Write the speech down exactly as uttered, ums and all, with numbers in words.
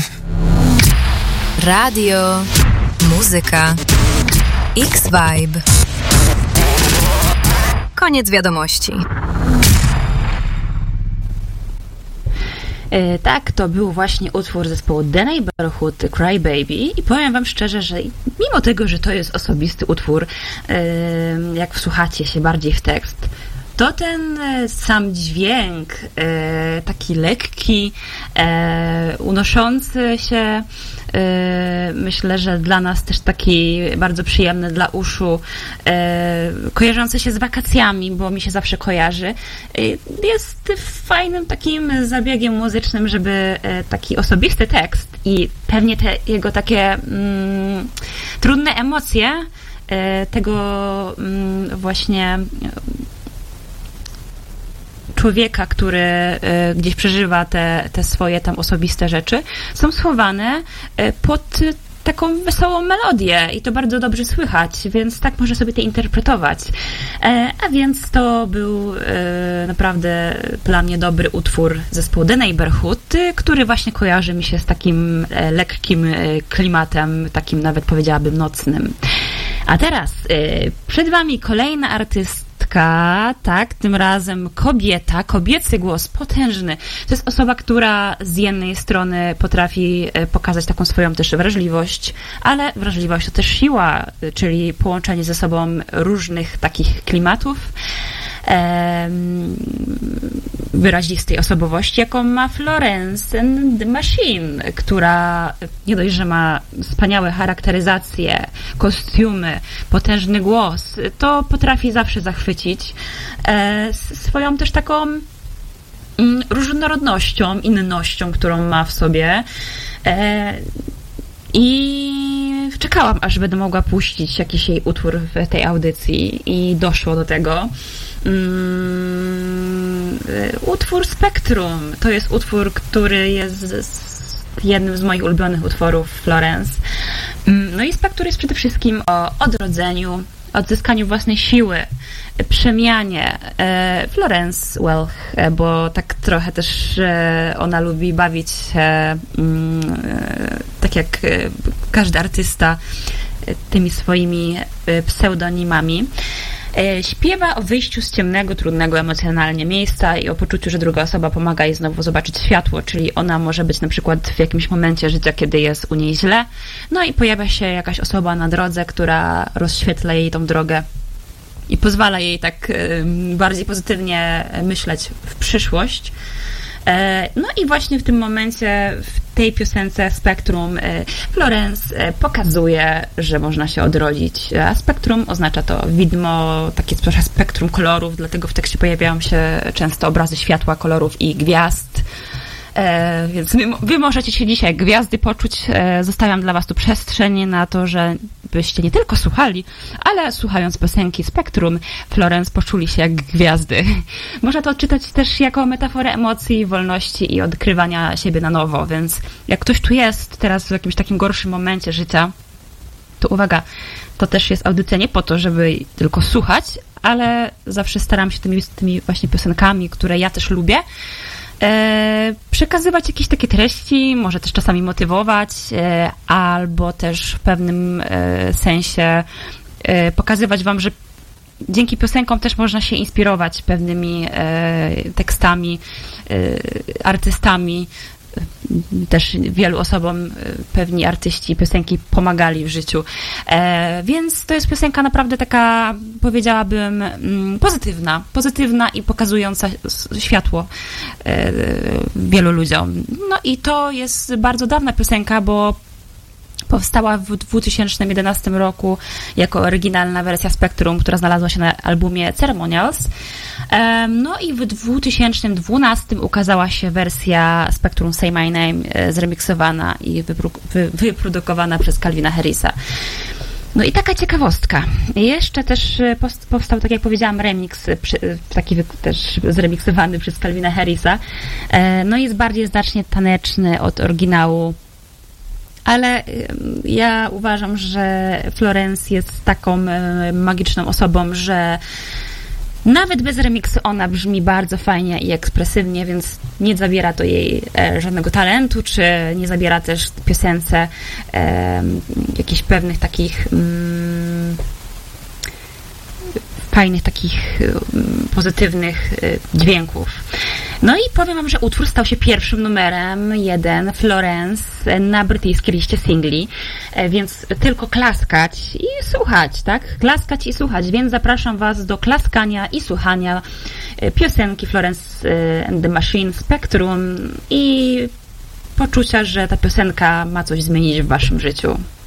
Radio, muzyka, X-Vibe. Koniec wiadomości. E, tak, to był właśnie utwór zespołu The Neighborhood, Cry Baby, i powiem wam szczerze, że mimo tego, że to jest osobisty utwór, e, jak wsłuchacie się bardziej w tekst, to ten sam dźwięk, e, taki lekki, e, unoszący się, e, myślę, że dla nas też taki bardzo przyjemny dla uszu, e, kojarzący się z wakacjami, bo mi się zawsze kojarzy, e, jest fajnym takim zabiegiem muzycznym, żeby e, taki osobisty tekst i pewnie te jego takie mm, trudne emocje e, tego mm, właśnie człowieka, który y, gdzieś przeżywa te, te swoje tam osobiste rzeczy, są schowane y, pod taką wesołą melodię i to bardzo dobrze słychać, więc tak można sobie to interpretować. E, a więc to był e, naprawdę dla mnie dobry utwór zespołu The Neighborhood, który właśnie kojarzy mi się z takim e, lekkim e, klimatem, takim nawet powiedziałabym nocnym. A teraz e, przed wami kolejna artystka, tak, tym razem kobieta, kobiecy głos, potężny. To jest osoba, która z jednej strony potrafi pokazać taką swoją też wrażliwość, ale wrażliwość to też siła, czyli połączenie ze sobą różnych takich klimatów, wyrazistej osobowości, jaką ma Florence and the Machine, która nie dość, że ma wspaniałe charakteryzacje, kostiumy, potężny głos, to potrafi zawsze zachwycić swoją też taką różnorodnością, innością, którą ma w sobie. I czekałam, aż będę mogła puścić jakiś jej utwór w tej audycji i doszło do tego. Um, utwór Spektrum. To jest utwór, który jest jednym z moich ulubionych utworów Florence. Um, no i Spektrum jest przede wszystkim o odrodzeniu, odzyskaniu własnej siły, przemianie. E, Florence Welch, e, bo tak trochę też e, ona lubi bawić się, e, tak jak e, każdy artysta, e, tymi swoimi e, pseudonimami. E, śpiewa o wyjściu z ciemnego, trudnego emocjonalnie miejsca i o poczuciu, że druga osoba pomaga jej znowu zobaczyć światło, czyli ona może być na przykład w jakimś momencie życia, kiedy jest u niej źle, no i pojawia się jakaś osoba na drodze, która rozświetla jej tą drogę i pozwala jej tak y, bardziej pozytywnie myśleć w przyszłość. E, no i właśnie w tym momencie, w tej piosence Spektrum, e, Florence e, pokazuje, że można się odrodzić. A Spektrum oznacza to widmo, takie spektrum kolorów, dlatego w tekście pojawiają się często obrazy światła, kolorów i gwiazd. E, więc wy, wy możecie się dzisiaj jak gwiazdy poczuć. E, zostawiam dla was tu przestrzeń na to, że byście nie tylko słuchali, ale słuchając piosenki Spektrum, Florence poczuli się jak gwiazdy. Można to odczytać też jako metaforę emocji, wolności i odkrywania siebie na nowo, więc jak ktoś tu jest teraz w jakimś takim gorszym momencie życia, to uwaga, to też jest audycja nie po to, żeby tylko słuchać, ale zawsze staram się tymi, tymi właśnie piosenkami, które ja też lubię, E, przekazywać jakieś takie treści, może też czasami motywować, e, albo też w pewnym e, sensie e, pokazywać wam, że dzięki piosenkom też można się inspirować pewnymi e, tekstami, e, artystami. Też wielu osobom pewni artyści piosenki pomagali w życiu. E, więc to jest piosenka naprawdę taka, powiedziałabym, pozytywna. Pozytywna i pokazująca światło e, wielu ludziom. No i to jest bardzo dawna piosenka, bo powstała w dwa tysiące jedenastym roku jako oryginalna wersja Spektrum, która znalazła się na albumie Ceremonials. No i w dwa tysiące dwunastym ukazała się wersja Spektrum Say My Name, zremiksowana i wypro- wy- wyprodukowana przez Calvina Harrisa. No i taka ciekawostka. Jeszcze też powstał, tak jak powiedziałam, remix, taki też zremiksowany przez Calvina Harrisa. No i jest bardziej znacznie taneczny od oryginału. Ale ja uważam, że Florence jest taką magiczną osobą, że Nawet bez remiksu ona brzmi bardzo fajnie i ekspresywnie, więc nie zabiera to jej e, żadnego talentu, czy nie zabiera też piosence e, jakichś pewnych takich mm, fajnych, takich mm, pozytywnych e, dźwięków. No i powiem wam, że utwór stał się pierwszym numerem jeden Florence na brytyjskiej liście singli, więc tylko klaskać i słuchać, tak? Klaskać i słuchać, więc zapraszam was do klaskania i słuchania piosenki Florence and the Machine Spectrum i poczucia, że ta piosenka ma coś zmienić w waszym życiu.